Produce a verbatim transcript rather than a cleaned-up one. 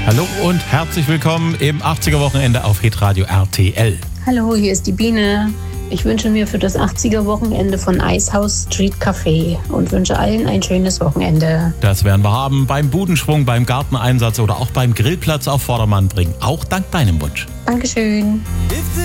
Hallo und herzlich willkommen im achtziger-Wochenende auf Hitradio R T L. Hallo, hier ist die Biene. Ich wünsche mir für das achtziger-Wochenende von Eishaus Street Café und wünsche allen ein schönes Wochenende. Das werden wir haben beim Budenschwung, beim Garteneinsatz oder auch beim Grillplatz auf Vordermann bringen. Auch dank deinem Wunsch. Dankeschön.